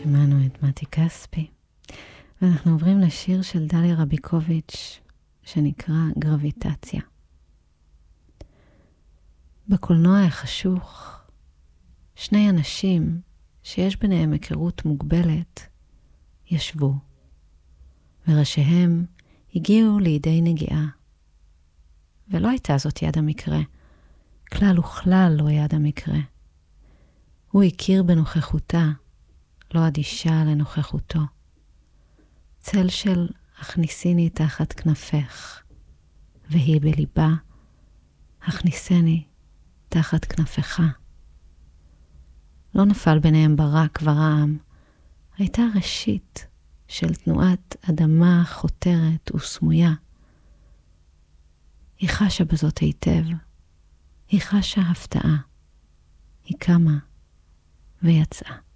שמענו את מתי כספי, ואנחנו עוברים לשיר של דליה רביקוביץ' שנקרא גרביטציה. בקולנוע החשוך, שני אנשים שיש ביניהם היכרות מוגבלת ישבו, וראשיהם הגיעו לידי נגיעה. ולא הייתה זאת יד המקרה, כלל וכלל לא יד המקרה. הוא הכיר בנוכחותה, לא אדישה לנוכחותו. צל של הכניסיני תחת כנפך, והיא בליבה, הכניסני תחת כנפך. לא נפל ביניהם ברק ורעם, הייתה ראשית של תנועת אדמה חותרת וסמויה. היא חשה בזאת היטב, היא חשה הפתעה, היא קמה ויצאה.